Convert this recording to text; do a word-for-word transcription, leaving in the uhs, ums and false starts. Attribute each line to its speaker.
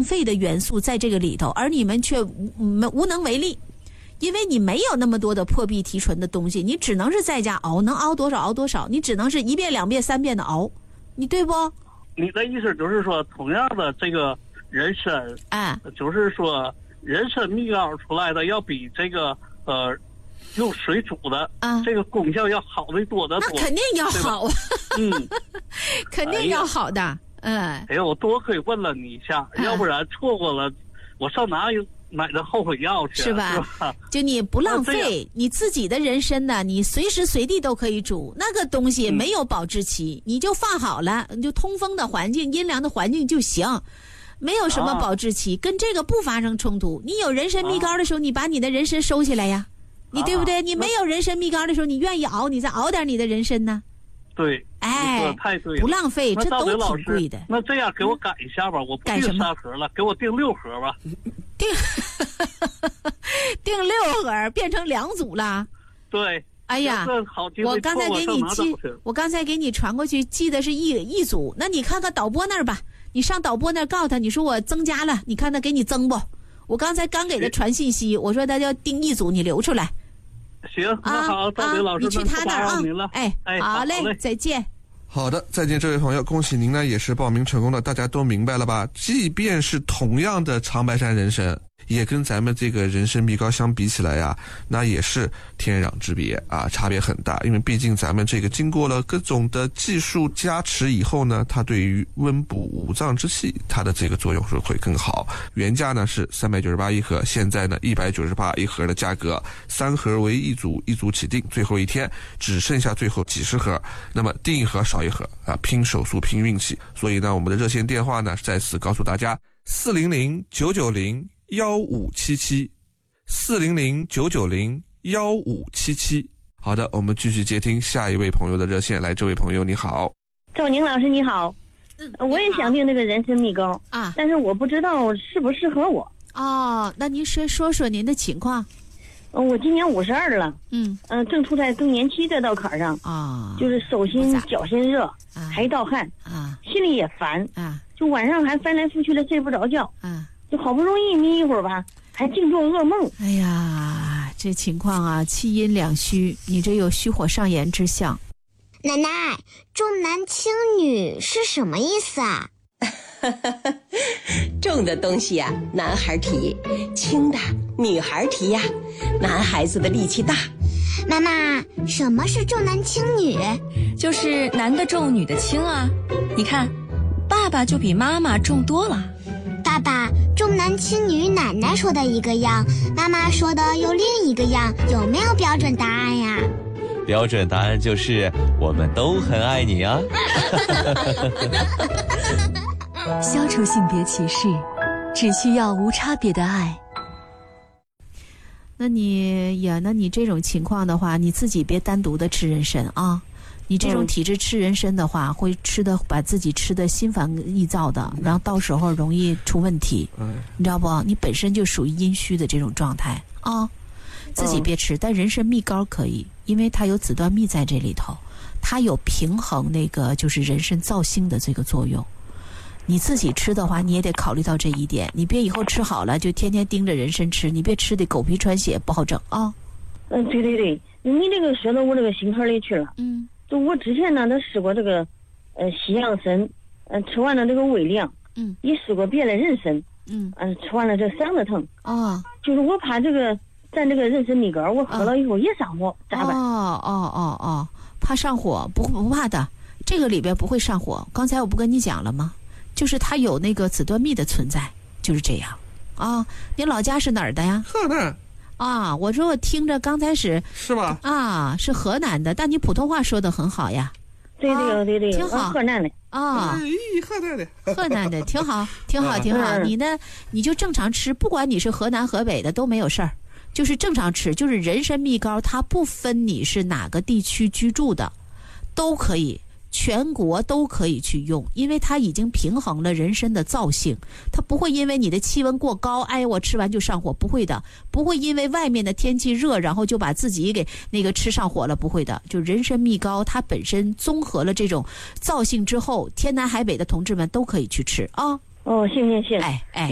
Speaker 1: 浪费的元素在这个里头，而你们却无无能为力。因为你没有那么多的破壁提纯的东西，你只能是在家熬，能熬多少熬多少，你只能是一遍两遍三遍的熬，你对不？
Speaker 2: 你的意思就是说，同样的这个人参，
Speaker 1: 哎，
Speaker 2: 就是说人参蜜膏出来的要比这个呃用水煮的啊，这个功效要好的多得多。
Speaker 1: 那肯定要好啊，
Speaker 2: 嗯，
Speaker 1: 肯定要好的。嗯，
Speaker 2: 哎呀，我多亏问了你一下，嗯、要不然错过了，我上哪有买的后悔药去？
Speaker 1: 是吧？
Speaker 2: 是吧？
Speaker 1: 就你不浪费你自己的人参呢，你随时随地都可以煮，那个东西没有保质期，嗯、你就放好了，你就通风的环境、阴凉的环境就行。没有什么保质期，啊、跟这个不发生冲突。你有人参蜜膏的时候，啊、你把你的人参收起来呀，你对不对？啊、你没有人参蜜膏的时候，你愿意熬，你再熬点你的人参呢。
Speaker 2: 对，
Speaker 1: 哎，
Speaker 2: 太对了，
Speaker 1: 不浪费，这都挺贵的。
Speaker 2: 那这样给我改一下吧，我不订三盒了，给我订六盒吧。
Speaker 1: 订订六盒，变成两组了。
Speaker 2: 对。
Speaker 1: 哎呀，我刚才给你寄，我刚才给你传过去，寄的是一一组。那你看看导播那儿吧，你上导播那儿告诉他，你说我增加了，你看他给你增不？我刚才刚给他传信息，我说他要订一组，你留出来。
Speaker 2: 行，那好，赵林老师，
Speaker 1: 你去他那儿啊。
Speaker 2: 哎
Speaker 1: 哎，好嘞，再见。
Speaker 3: 好的，再见，这位朋友，恭喜您呢，也是报名成功的。大家都明白了吧？即便是同样的长白山人参，也跟咱们这个人参蜜膏相比起来呀，那也是天壤之别啊，差别很大。因为毕竟咱们这个经过了各种的技术加持以后呢，它对于温补五脏之气，它的这个作用是会更好。原价呢是三百九十八一盒，现在呢一百九十八一盒的价格，三盒为一组，一组起订，最后一天只剩下最后几十盒，那么订一盒少一盒啊，拼手速拼运气。所以呢，我们的热线电话呢再次告诉大家：四零零九九零幺五七七，四零零九九零幺五七七。好的，我们继续接听下一位朋友的热线。来，这位朋友你好。
Speaker 4: 赵宁老师你好，
Speaker 1: 嗯，
Speaker 4: 我也想订这个人参蜜膏啊，但是我不知道适不适合我。
Speaker 1: 哦，那您先说说您的情况。
Speaker 4: 嗯，我今年五十二了，
Speaker 1: 嗯
Speaker 4: 嗯、呃，正处在更年期这道坎上
Speaker 1: 啊，
Speaker 4: 就是手心脚心热，啊、还盗汗
Speaker 1: 啊，
Speaker 4: 心里也烦
Speaker 1: 啊，
Speaker 4: 就晚上还翻来覆去的睡不着觉
Speaker 1: 啊，
Speaker 4: 就好不容易眯一会儿吧，还净做噩梦。
Speaker 1: 哎呀，这情况啊，气阴两虚，你这有虚火上炎之象。
Speaker 5: 奶奶，重男轻女是什么意思啊？
Speaker 6: 重的东西呀、啊，男孩提；轻的女孩提呀、啊。男孩子的力气大。
Speaker 5: 妈妈，什么是重男轻女？
Speaker 7: 就是男的重，女的轻啊。你看，爸爸就比妈妈重多了。
Speaker 5: 爸爸，重男轻女，奶奶说的一个样，妈妈说的又另一个样，有没有标准答案呀？
Speaker 8: 标准答案就是我们都很爱你啊。
Speaker 7: 消除性别歧视，只需要无差别的爱。
Speaker 1: 那你呀，那你这种情况的话，你自己别单独的吃人参啊。你这种体质吃人参的话，嗯、会吃的把自己吃的心烦意躁的，然后到时候容易出问题。嗯，你知道不？你本身就属于阴虚的这种状态啊，自己别吃。嗯、但人参蜜膏可以，因为它有紫端蜜在这里头，它有平衡那个就是人参燥性的这个作用。你自己吃的话，你也得考虑到这一点，你别以后吃好了就天天盯着人参吃，你别吃的狗皮穿血，不好整啊。
Speaker 4: 嗯，对对对，你这个说到我这个心坎里去了。
Speaker 1: 嗯，
Speaker 4: 就我之前呢，都试过这个，呃，西洋参，呃，吃完了这个微量，
Speaker 1: 嗯，
Speaker 4: 也试过别的人参，
Speaker 1: 嗯，
Speaker 4: 嗯、呃，吃完了这嗓子疼。
Speaker 1: 哦，
Speaker 4: 就是我怕这个咱这个人参蜜膏，我喝了以后也上火，咋办？
Speaker 1: 哦哦哦哦，怕上火，不不怕的，这个里边不会上火。刚才我不跟你讲了吗？就是它有那个紫端蜜的存在，就是这样啊。你老家是哪儿的呀？
Speaker 3: 河南
Speaker 1: 啊。我说我听着刚开始
Speaker 3: 是吧？
Speaker 1: 啊，是河南的，但你普通话说的很好呀。
Speaker 4: 对对对对，
Speaker 1: 挺好。
Speaker 4: 河南的
Speaker 1: 啊，
Speaker 3: 河南的，
Speaker 1: 河南的挺好，挺好，挺好。你呢，你就正常吃，不管你是河南河北的都没有事儿，就是正常吃。就是人参蜜膏，它不分你是哪个地区居住的，都可以。全国都可以去用，因为它已经平衡了人参的燥性，它不会因为你的气温过高，哎，我吃完就上火，不会的，不会因为外面的天气热，然后就把自己给那个吃上火了，不会的。就人参蜜膏，它本身综合了这种燥性之后，天南海北的同志们都可以去吃啊。
Speaker 4: 哦，谢谢谢谢。
Speaker 1: 哎哎。